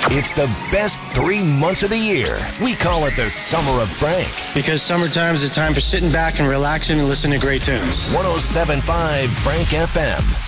It's the best 3 months of the year. We call it the Summer of Frank. Because summertime is a time for sitting back and relaxing and listening to great tunes. 107.5 Frank FM.